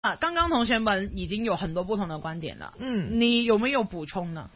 刚刚同学们已经有很多不同的观点了，你有没有补充呢？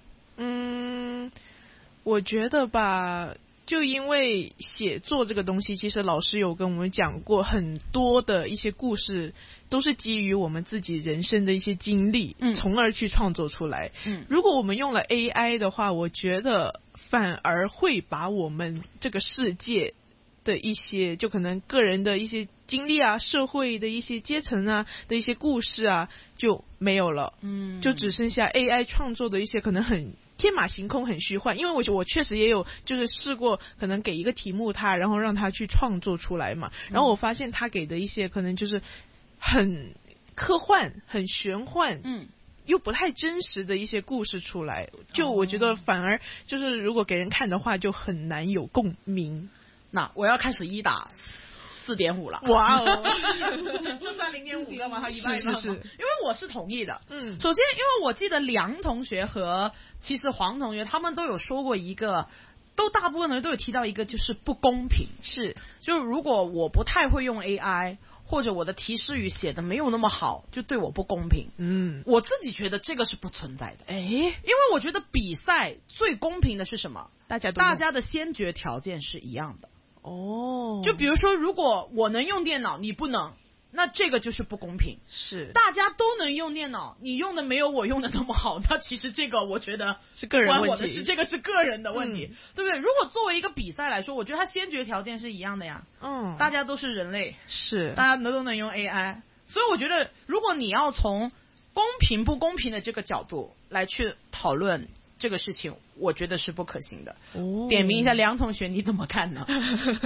我觉得吧，就因为写作这个东西，其实老师有跟我们讲过很多的一些故事，都是基于我们自己人生的一些经历，从而去创作出来。如果我们用了 AI 的话，我觉得反而会把我们这个世界的一些就可能个人的一些经历啊，社会的一些阶层啊的一些故事啊就没有了，就只剩下 AI 创作的一些可能很天马行空很虚幻。因为我确实也有就是试过可能给一个题目他，然后让他去创作出来嘛，然后我发现他给的一些可能就是很科幻很玄幻又不太真实的一些故事出来，就我觉得反而就是如果给人看的话就很难有共鸣。 那我要开始1打4.5了。 哇哦就算0.5干嘛他一半是因为我是同意的。首先因为我记得梁同学和其实黄同学他们都有说过一个，都大部分人都有提到一个，就是不公平。 是， 就如果我不太会用 AI， 或者我的提示语写的没有那么好，就对我不公平。我自己觉得这个是不存在的。因为我觉得比赛最公平的是什么？大家的先决条件是一样的。就比如说如果我能用电脑你不能，那这个就是不公平。 是， 大家都能用电脑，你用的没有我用的那么好，那其实这个我觉得是个人问题， 关我的事，这个是个人的问题，对不对？如果作为一个比赛来说，我觉得它先决条件是一样的呀。大家都是人类， 是， 大家都能用 AI， 所以我觉得如果你要从公平不公平的这个角度来去讨论这个事情，我觉得是不可行的。点名一下梁同学，你怎么看呢？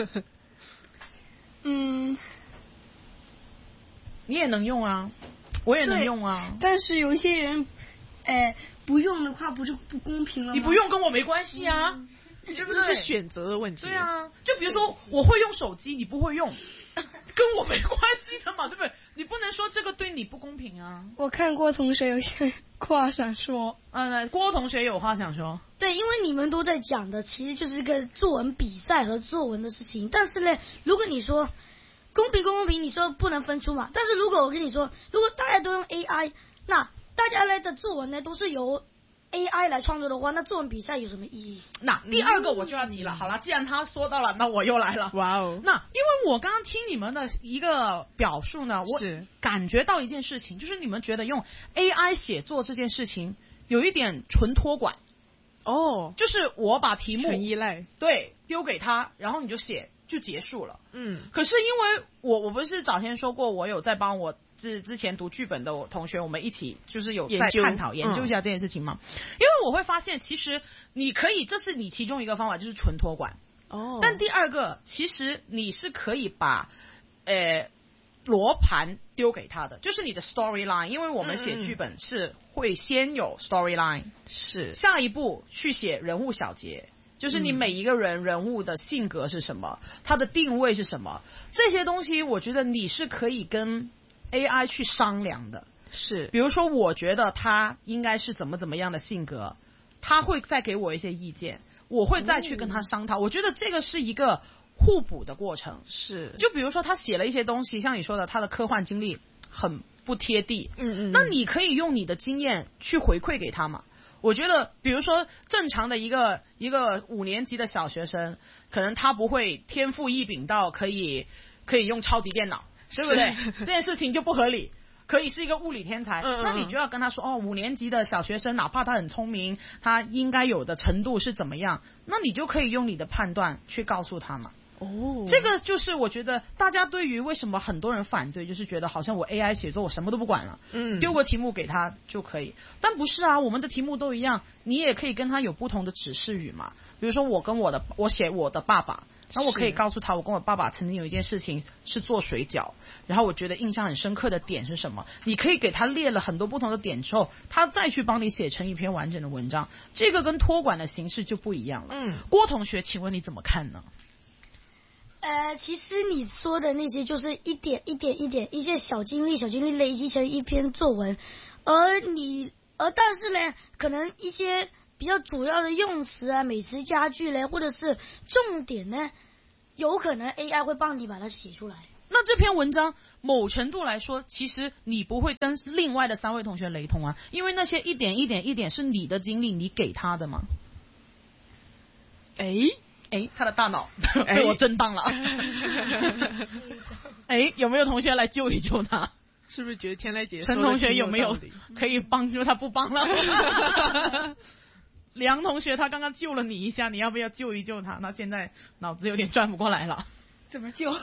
你也能用啊，我也能用啊。 但是有些人，不用的话不是不公平了吗？ 你不用跟我没关系啊， 对不对？这是选择的问题。 对啊，就比如说我会用手机，你不会用，跟我没关系的嘛，对不对？你不能说这个对你不公平啊。 我看郭同学有些话想说， 郭同学有话想说。 对，因为你们都在讲的其实就是一个作文比赛和作文的事情，但是呢，如果你说公平不公平，你说不能分出嘛。但是如果我跟你说，如果大家都用 AI， 那大家的作文呢都是由 AI 来创作的话，那作文比赛有什么意义？ 那第二个我就要提了。好了，既然他说到了，那我又来了。 哇哦！ 那因为我刚刚听你们的一个表述呢，我感觉到一件事情，就是你们觉得用 AI 写作这件事情有一点纯托管。就是我把题目纯依赖， 对，丢给他，然后你就写就结束了。可是因为我不是早先说过，我有在帮我之前读剧本的同学，我们一起就是有在探讨研究一下这件事情嘛。因为我会发现，其实你可以，这是你其中一个方法，就是纯托管。但第二个，其实你是可以把罗盘丢给他的，就是你的 storyline， 因为我们写剧本是会先有 storyline， 是下一步去写人物小节，就是你每一个人物的性格是什么，他的定位是什么，这些东西我觉得你是可以跟 AI 去商量的。是，比如说我觉得他应该是怎么样的性格，他会再给我一些意见，我会再去跟他商讨。我觉得这个是一个互补的过程。是，就比如说他写了一些东西，像你说的他的科幻经历很不贴地，那你可以用你的经验去回馈给他嘛。我觉得比如说正常的一个5年级的小学生，可能他不会天赋异禀到可以用超级电脑，对不对？这件事情就不合理。可以是一个物理天才，那你就要跟他说5年级的小学生，哪怕他很聪明，他应该有的程度是怎么样，那你就可以用你的判断去告诉他嘛。这个就是我觉得大家对于为什么很多人反对，就是觉得好像我 AI 写作我什么都不管了，丢个题目给他就可以。但不是啊，我们的题目都一样，你也可以跟他有不同的指示语嘛。比如说我写我的爸爸，然后我可以告诉他，我跟我爸爸曾经有一件事情是做水饺，然后我觉得印象很深刻的点是什么，你可以给他列了很多不同的点之后，他再去帮你写成一篇完整的文章，这个跟托管的形式就不一样了。郭同学请问你怎么看呢？ 其实你说的那些就是一点一些小经历累积成一篇作文，但是呢，可能一些比较主要的用词啊、美词佳句嘞，或者是重点呢，有可能 AI 会帮你把它写出来。 那这篇文章某程度来说，其实你不会跟另外的3位同学雷同啊，因为那些一点是你的经历，你给他的嘛。他的大脑被我震荡了。有没有同学来救一救他？ 是不是觉得天来姐陈同学有没有可以帮助他？不帮了。梁同学他刚刚救了你一下，你要不要救一救他？那现在脑子有点转不过来了。 怎么救？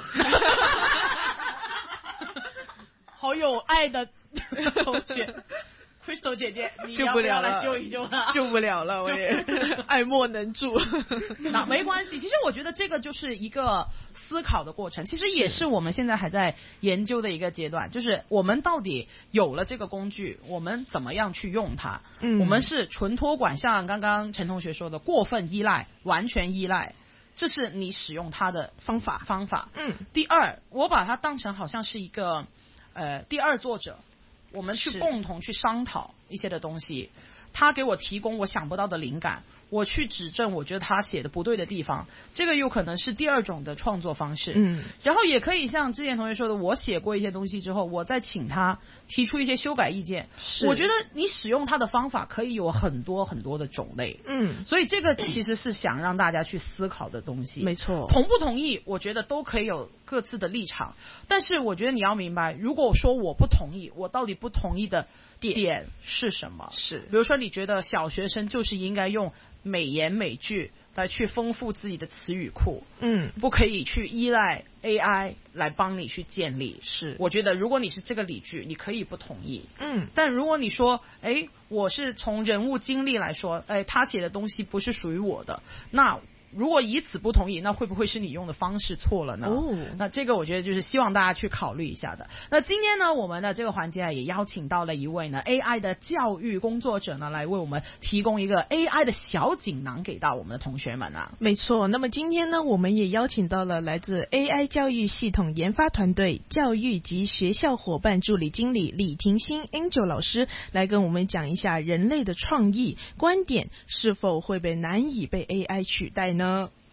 好有爱的同学。Crystal 姐姐，你要不要来救一救他？ 救不了了，我也爱莫能助。 那没关系，其实我觉得这个就是一个思考的过程，其实也是我们现在还在研究的一个阶段，就是我们到底有了这个工具，我们怎么样去用它？我们是纯托管，像刚刚陈同学说的，过分依赖、完全依赖，这是你使用它的方法。第二，我把它当成好像是一个第二作者。我们去共同去商讨一些的东西，他给我提供我想不到的灵感，我去指正我觉得他写的不对的地方，这个有可能是第二种的创作方式。然后也可以像之前同学说的，我写过一些东西之后，我再请他提出一些修改意见。我觉得你使用他的方法可以有很多很多的种类。所以这个其实是想让大家去思考的东西。 没错， 同不同意，我觉得都可以有各自的立场，但是我觉得你要明白，如果说我不同意，我到底不同意的点是什么？是，比如说你觉得小学生就是应该用美言美句来去丰富自己的词语库，不可以去依赖 AI 来帮你去建立。是，我觉得如果你是这个理据，你可以不同意。但如果你说，我是从人物经历来说，他写的东西不是属于我的，那如果以此不同意，那会不会是你用的方式错了呢？那这个我觉得就是希望大家去考虑一下的。那今天呢，我们的这个环节也邀请到了一位呢 AI 的教育工作者呢，来为我们提供一个 AI 的小锦囊给到我们的同学们啊。 没错，那么今天呢，我们也邀请到了来自 AI 教育系统研发团队教育及学校伙伴助理经理李婷欣 Angel 老师来跟我们讲一下人类的创意观点是否会被难以被 AI 取代呢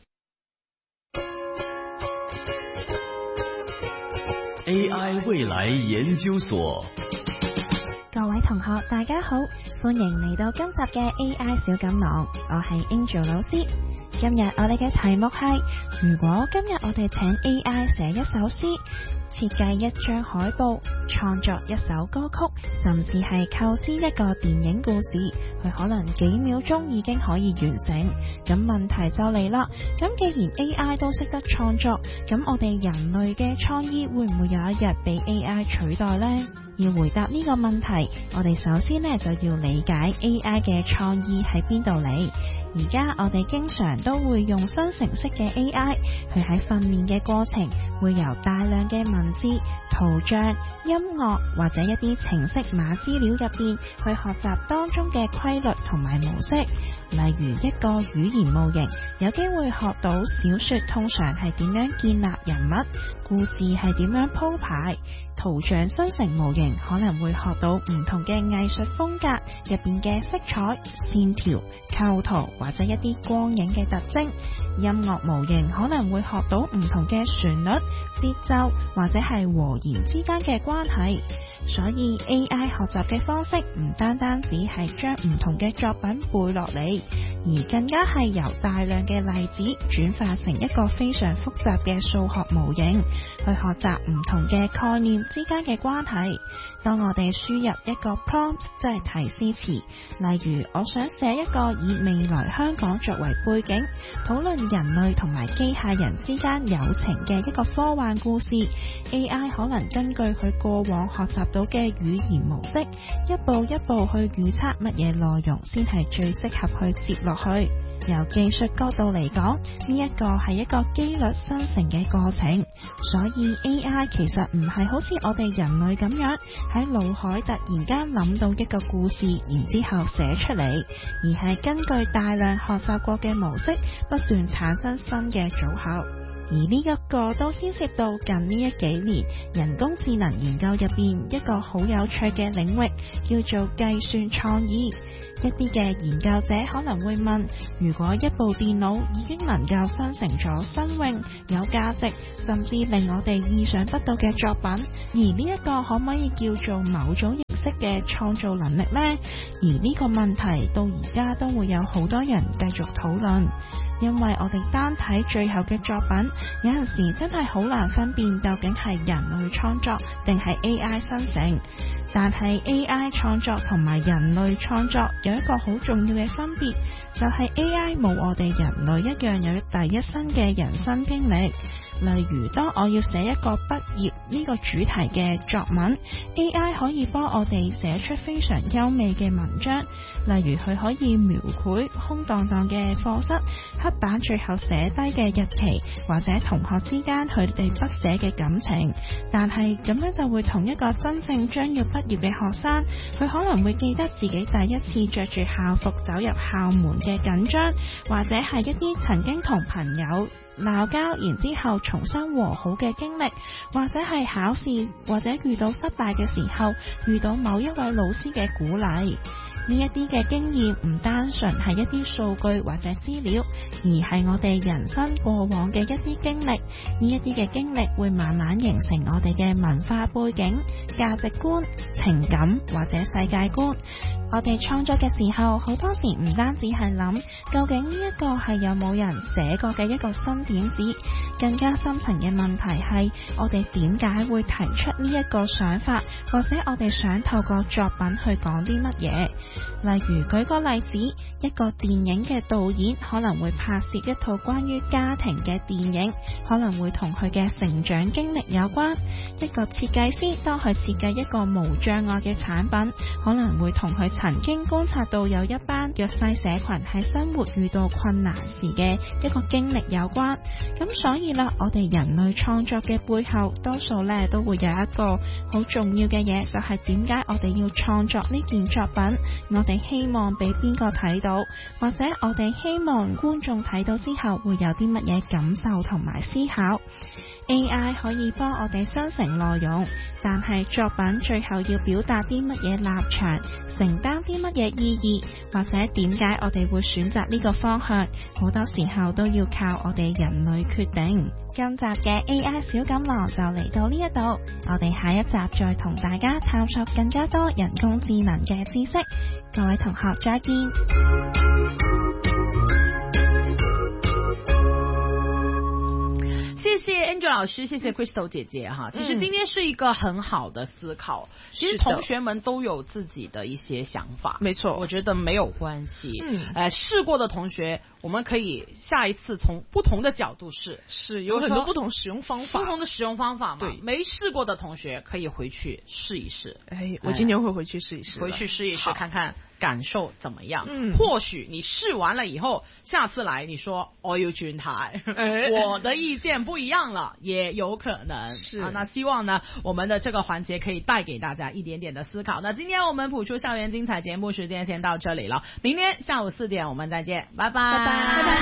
？AI 未來研究所， 各位同學大家好，歡迎嚟到今集嘅 AI 小錦囊，我係 Angel 老師。今日我哋嘅題目係，如果今日我哋請 AI 寫一首詩，設計一張海報，創作一首歌曲，甚至係構思一個電影故事，佢可能幾秒鐘已經可以完成。咁問題就嚟啦，咁既然 AI 都識得創作，咁我哋人類嘅創意會唔會有一日被 AI 取代呢？要回答呢個問題，我哋首先呢就要理解 AI 嘅創意喺邊度嚟。而家我哋經常都會用生成式嘅 AI， 佢喺訓練嘅過程會由大量嘅文字、圖像、音樂或者一啲程式碼資料入邊去學習當中嘅規律同埋模式。例如一個語言模型有機會學到小說通常係點樣建立人物，故事係點樣鋪排。圖像生成模型可能會學到唔同嘅藝術風格入邊嘅色彩、線條、構圖或者一啲光影嘅特徵。音樂模型可能會學到唔同嘅旋律、節奏或者係和弦之間嘅關係。所以 AI 學習嘅方式唔單單只係將唔同嘅作品背落嚟，而更加係由大量嘅例子轉化成一個非常複雜嘅數學模型，去學習唔同嘅概念之間嘅關係。當我哋輸入一個 prompt， 即係提示詞，例如我想寫一個以未來香港作為背景，討論人類同埋機械人之間友情嘅一個科幻故事， AI 可能根據佢過往學習到嘅語言模式，一步一步去預測乜嘢內容先係最適合去接落去。由技術角度嚟講，呢一個係一個機率生成嘅過程，所以 AI 其實唔係好似我哋人類咁樣喺腦海突然間諗到一個故事，然之後寫出嚟，而係根據大量學習過嘅模式，不斷產生新嘅組合。而呢一個都牽涉到近呢幾年人工智能研究入邊一個好有趣嘅領域，叫做計算創意。 一啲嘅研究者可能會問，如果一部電腦已經能夠生成咗新穎、有價值，甚至令我哋意想不到嘅作品，而呢一個可唔可以叫做某種形式嘅創造能力呢？而呢個問題到而家都會有好多人繼續討論，因為我哋單睇最後嘅作品，有陣時真係好難分辨究竟係人類創作定係 AI 生成。但係 AI 創作同埋人類創作有一個好重要嘅分別，就係 AI 冇我哋人類一樣有第一身嘅人生經歷。例如當我要寫一個畢業呢個主題嘅作文， AI 可以幫我哋寫出非常優美嘅文章，例如佢可以描繪空蕩蕩嘅課室，黑板最後寫低嘅日期，或者同學之間佢哋不捨嘅感情。但係咁樣就會同一個真正將要畢業嘅學生，佢可能會記得自己第一次着住校服走入校門嘅緊張，或者係一啲曾經同朋友鬧交然之後重新和好嘅經歷，或者係考試或者遇到失敗嘅時候遇到某一位老師嘅鼓勵。呢一啲嘅經驗唔單純係一啲數據或者資料，而係我哋人生過往嘅一啲經歷。呢一啲嘅經歷會慢慢形成我哋嘅文化背景、價值觀、情感或者世界觀。我哋創作嘅時候，好多時唔單止係諗究竟呢一個係有冇人寫過嘅一個新點子，更加深層嘅問題係我哋點解會提出呢一個想法，或者我哋想透過作品去講啲乜嘢。例如舉個例子，一個電影嘅導演可能會拍攝一套關於家庭嘅電影，可能會同佢嘅成長經歷有關。一個設計師當佢設計一個無障礙嘅產品，可能會同佢曾經觀察到有一班弱勢社群喺生活遇到困難時嘅一個經歷有關。咁所以啦，我哋人類創作嘅背後多數咧都會有一個好重要嘅嘢，就係點解我哋要創作呢件作品，我哋希望俾邊個睇到，或者我哋希望觀眾睇到之後會有啲乜嘢感受同埋思考。AI 可以幫我哋生成內容，但係作品最後要表達啲乜嘢立場，承擔啲乜嘢意義，或者點解我哋會選擇呢個方向，好多時候都要靠我哋人類決定。今集嘅 AI 小錦囊就嚟到呢一度，我哋下一集再同大家探索更加多人工智能嘅知識。各位同學再見。 謝謝 Angel 老師，謝謝 Crystal 姐姐哈。其實今天是一個很好的思考，其實同學們都有自己的一些想法， 沒錯， 我覺得沒有關係。試過的同學，我們可以下一次從不同的角度試， 是有很多不同使用方法， 不同的使用方法嘛。 對， 沒試過的同學可以回去試一試。 哎，我今年會回去試一試， 回去試一試，看看感受怎麼樣。或許你試完了以後，下次來你說我要轉台，我的意見不一樣了，也有可能。是啊，那希望呢，我們的這個環節可以帶給大家一點點的思考。那今天我們譜出校園精彩節目時間先到這裡了，明天下午4點我們再見，拜拜，拜拜。